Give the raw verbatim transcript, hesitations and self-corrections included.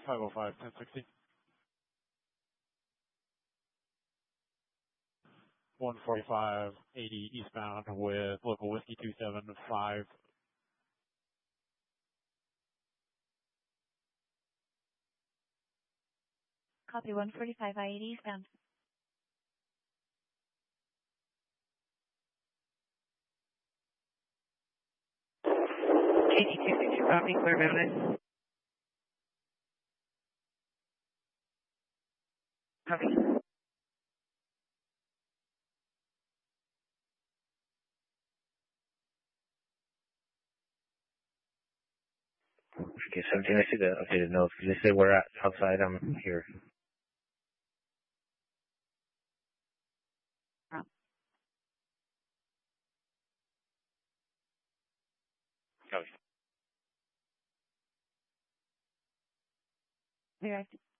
five oh five, ten sixty. one forty-five, eighty eastbound with local whiskey two seven five. Copy one forty-five, I eighty eastbound. K T two six two, copy, clear Gemini. Copy. Okay, seventeen, I see the updated notes. They say we're at outside, I'm here. Oh. Copy. Clear active.